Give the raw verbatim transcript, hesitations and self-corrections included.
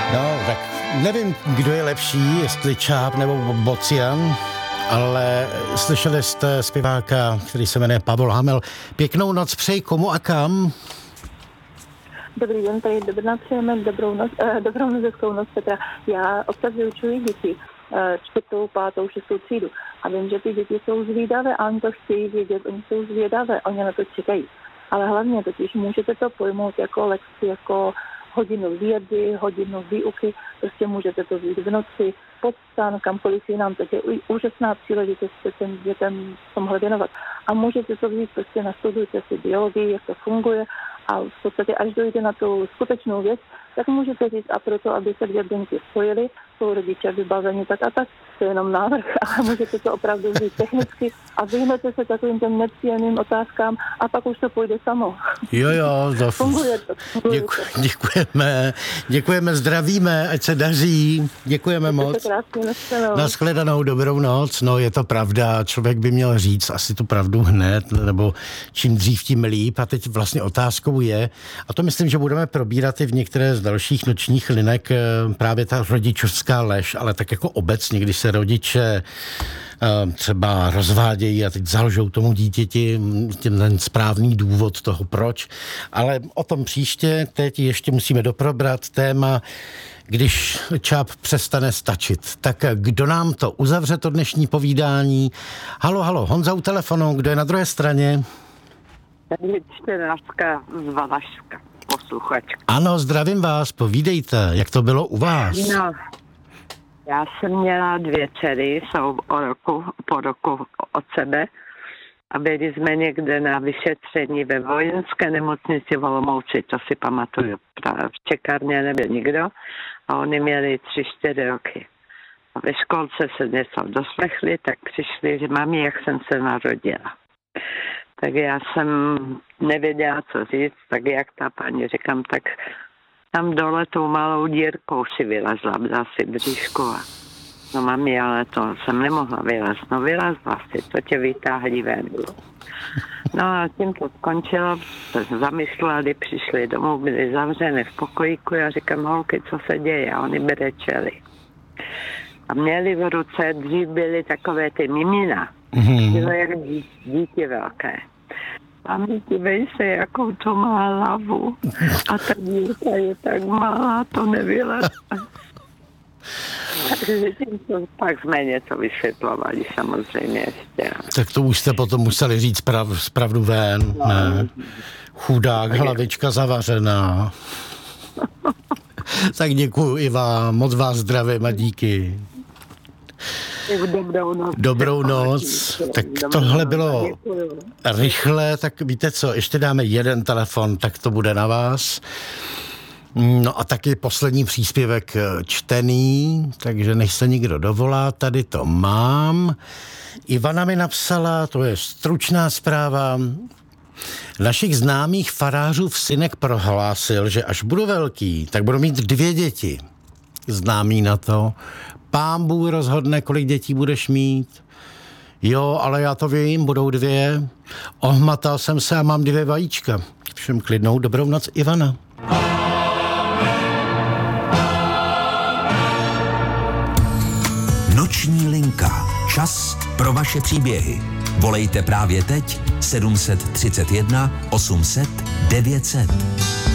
No, tak nevím, kdo je lepší, jestli Čáp nebo Bocian, ale slyšeli jste zpěváka, který se jmenuje Pavel Hamel. Pěknou noc přeji komu a kam? Dobrý den, tady dobrá přejeme dobrou noc, eh, dobrou nozeckou noc, Petra. Já občas vyučuji děti, eh, čtvrtou, pátou, šestou třídu. A vím, že ty děti jsou zvídavé a oni to chtějí vědět, oni jsou zvědavé, oni na to čekají. Ale hlavně totiž můžete to pojmout jako lekci, jako hodinu vědy, hodinu výuky, prostě můžete to vzít v noci, pod stan, kamkoliv jinam, takže je úžasná příležitost se těm dětem tomhle věnovat. A můžete to vzít, prostě nastudujte si biologii, jak to funguje a v podstatě až dojde na tu skutečnou věc, tak můžete říct a proto, aby se dvě buňky spojily, jsou rodiče vybaveni tak a tak, to je jenom návrh, ale můžete to opravdu vzít technicky a vyhnete se takovým těm nepříjemným otázkám a pak už to půjde samo. Jo, jo, to funguje to. Funguje Děku, to. Děkujeme, děkujeme, zdravíme, ať se daří, děkujeme moc. Nashledanou, dobrou noc. No, je to pravda, člověk by měl říct asi tu pravdu hned, nebo čím dřív, tím líp. A teď vlastně otázkou je, a to myslím, že budeme probírat i v některé z dalších nočních linek, právě ta rodičovská lež, ale tak jako obecně, když se rodiče třeba rozvádějí a teď zalžou tomu dítěti ten správný důvod toho proč, ale o tom příště. Teď ještě musíme doprobrat téma, když Čáp přestane stačit. Tak kdo nám to uzavře, to dnešní povídání? Halo, halo, Honza u telefonu, kdo je na druhé straně? Tady čtenářka z Valašska, posluchačka. Ano, zdravím vás, povídejte, jak to bylo u vás? No, já jsem měla dvě dcery, jsou o roku, po roku od sebe a byli jsme někde na vyšetření ve vojenské nemocnici v Olomouci, to si pamatuju. V čekárně nebyl nikdo a oni měli tři, čtyři roky. A ve školce se něco doslechli, tak přišli, že mami, jak jsem se narodila. Tak já jsem nevěděla, co říct, tak jak ta paní, říkám, tak tam dole tou malou dírkou si vylezla, dala si bříšku a no mami, ale to jsem nemohla vylezt. No vylezla si, to tě vytáhli ven. No a tím to skončilo, zamysleli, přišli domů, byli zavřené v pokojíku, já říkám, holky, co se děje? A oni brečeli. A měli v ruce, dřív byly takové ty mimina, mm-hmm. bylo jak dítě velké. A my dívej se, jakou to má hlavu. A ta dírka je tak malá, to nevyleze. Takže tím to pak jsme něco vysvětlovali samozřejmě ještě. Tak to už jste potom museli říct prav, pravdu ven, no. Ne? Chudák, hlavička zavařená. Tak děkuju i vám, moc vás zdravím a díky. Dobrou noc. Dobrou noc. Tak tohle bylo rychle, tak víte co, ještě dáme jeden telefon, tak to bude na vás. No a taky poslední příspěvek čtený, takže než se někdo dovolá, tady to mám. Ivana mi napsala, to je stručná zpráva. Našich známých farářův synek prohlásil, že až budu velký, tak budu mít dvě děti. Známý na to. Pán Bůh rozhodne, kolik dětí budeš mít. Jo, ale já to vím, budou dvě. Ohmatal jsem se a mám dvě vajíčka. Všem klidnou dobrou noc, Ivana. Noční linka. Čas pro vaše příběhy. Volejte právě teď sedm set třicet jedna osm set devět set.